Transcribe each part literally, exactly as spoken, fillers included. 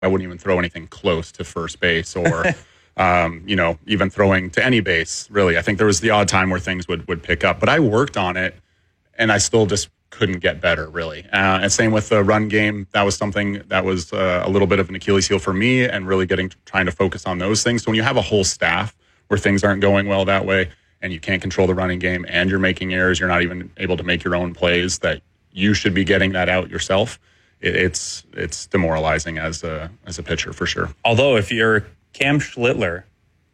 I wouldn't even throw anything close to first base or, um, you know, even throwing to any base, really. I think there was the odd time where things would, would pick up. But I worked on it, and I still just couldn't get better, really. Uh, and same with the run game. That was something that was uh, a little bit of an Achilles heel for me, and really getting trying to focus on those things. So when you have a whole staff where things aren't going well that way, and you can't control the running game, and you're making errors, you're not even able to make your own plays that you should be getting that out yourself, it, it's it's demoralizing as a as a pitcher for sure. Although if you're Cam Schlittler,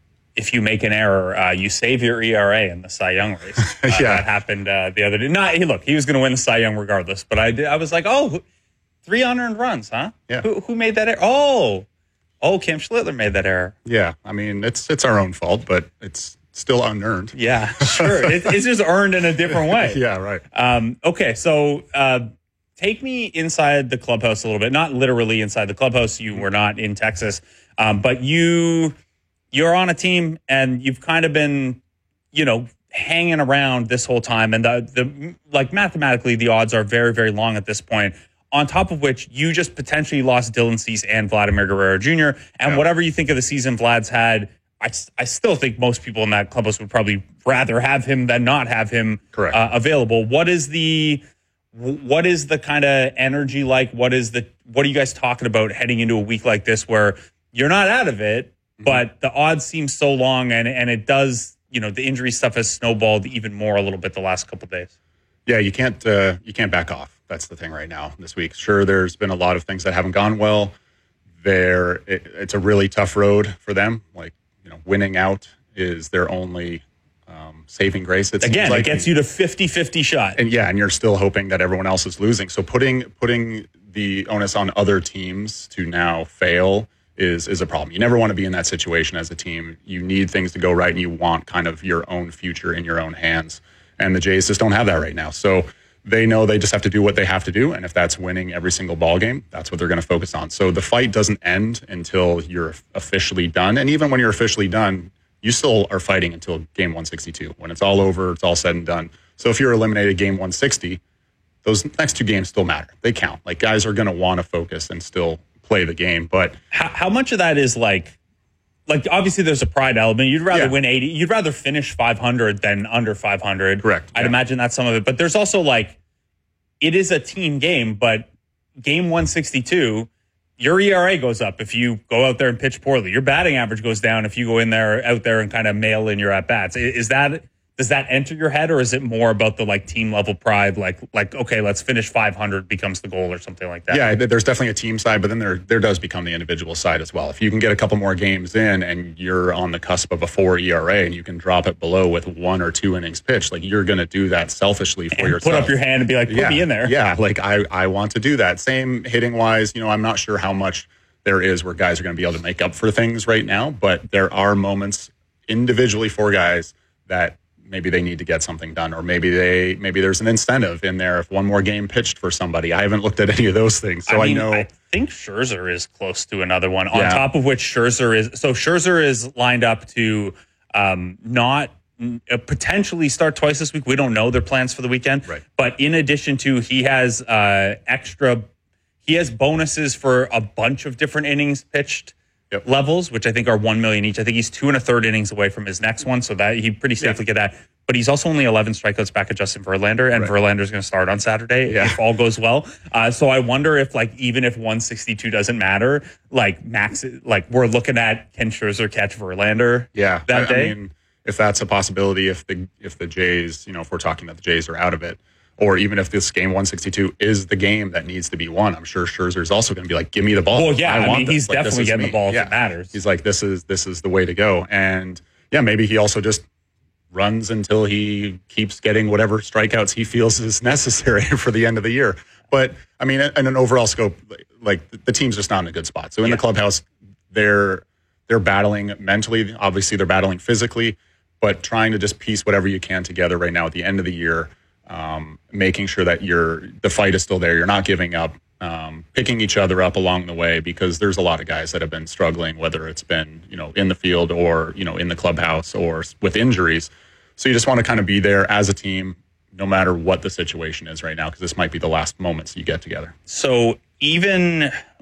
if you make an error, uh, you save your E R A in the Cy Young race. Uh, yeah. That happened uh, the other day. Not, hey, look, he was going to win the Cy Young regardless, but I did, I was like, oh, three unearned runs, huh? Yeah. Who, who made that error? Oh, oh, Cam Schlittler made that error. Yeah, I mean, it's it's our own fault, but it's still unearned. Yeah, sure. it, it's just earned in a different way. Yeah, right. Um, okay, so uh, take me inside the clubhouse a little bit. Not literally inside the clubhouse. You were not in Texas, um, but you you're on a team, and you've kind of been, you know, hanging around this whole time. And the the like mathematically, the odds are very, very long at this point. On top of which, you just potentially lost Dylan Cease and Vladimir Guerrero Junior And yeah. whatever you think of the season Vlad's had, I, I still think most people in that clubhouse would probably rather have him than not have him Correct. Uh, available. What is the what is the kind of energy like? What is the what are you guys talking about heading into a week like this where you're not out of it, mm-hmm. but the odds seem so long, and and it does, you know, the injury stuff has snowballed even more a little bit the last couple of days. Yeah, you can't uh, you can't back off. That's the thing right now this week. Sure, there's been a lot of things that haven't gone well. There, it, it's a really tough road for them. Like, you know, winning out is their only um, saving grace. It Again, like. it gets you to fifty-fifty shot. And yeah, and you're still hoping that everyone else is losing. So putting putting the onus on other teams to now fail is is a problem. You never want to be in that situation as a team. You need things to go right, and you want kind of your own future in your own hands. And the Jays just don't have that right now. So they know they just have to do what they have to do. And if that's winning every single ball game, that's what they're going to focus on. So the fight doesn't end until you're officially done. And even when you're officially done, you still are fighting until game one sixty-two. When it's all over, it's all said and done. So if you're eliminated game one sixty, those next two games still matter. They count. Like, guys are going to want to focus and still play the game. But how, how much of that is like, like obviously there's a pride element. You'd rather yeah. win eighty. You'd rather finish five hundred than under five hundred. Correct. I'd yeah. imagine that's some of it. But there's also like, it is a team game, but game one sixty-two, your E R A goes up if you go out there and pitch poorly. Your batting average goes down if you go in there, out there and kind of mail in your at-bats. Is that, does that enter your head, or is it more about the like team level pride? Like, like, okay, let's finish five hundred becomes the goal or something like that. Yeah, there's definitely a team side, but then there there does become the individual side as well. If you can get a couple more games in and you're on the cusp of a four E R A and you can drop it below with one or two innings pitched, like, you're going to do that selfishly for and yourself. Put up your hand and be like, put yeah, me in there. Yeah, like I, I want to do that. Same hitting wise, you know, I'm not sure how much there is where guys are going to be able to make up for things right now, but there are moments individually for guys that maybe they need to get something done, or maybe they maybe there's an incentive in there if one more game pitched for somebody. I haven't looked at any of those things, so I, mean, I know. I think Scherzer is close to another one. On Yeah. top of which Scherzer is so Scherzer is lined up to um, not uh, potentially start twice this week. We don't know their plans for the weekend, Right. But in addition to, he has uh, extra, he has bonuses for a bunch of different innings pitched. Yep. Levels, which I think are one million each. I think he's two and a third innings away from his next one, so that he pretty safely yeah. get that. But he's also only eleven strikeouts back at Justin Verlander, and right. Verlander's going to start on Saturday yeah. if all goes well. Uh, so I wonder if, like, even if one sixty-two doesn't matter, like Max, like we're looking at can Scherzer catch Verlander? Yeah, that I, day. I mean, if that's a possibility, if the if the Jays, you know, if we're talking that the Jays are out of it. Or even if this game one sixty-two is the game that needs to be won, I'm sure Scherzer's also going to be like, "Give me the ball." Well, yeah, I, I want mean, this. he's like, definitely getting me. the ball if yeah. it matters. He's like, "This is this is the way to go." And yeah, maybe he also just runs until he keeps getting whatever strikeouts he feels is necessary for the end of the year. But I mean, in an overall scope, like the team's just not in a good spot. So in yeah. the clubhouse, they're they're battling mentally. Obviously, they're battling physically, but trying to just piece whatever you can together right now at the end of the year. Um, making sure that you're the fight is still there. You're not giving up, um, picking each other up along the way, because there's a lot of guys that have been struggling, whether it's been, you know, in the field or, you know, in the clubhouse or with injuries. So you just want to kind of be there as a team, no matter what the situation is right now, because this might be the last moments you get together. So even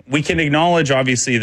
we can acknowledge, obviously,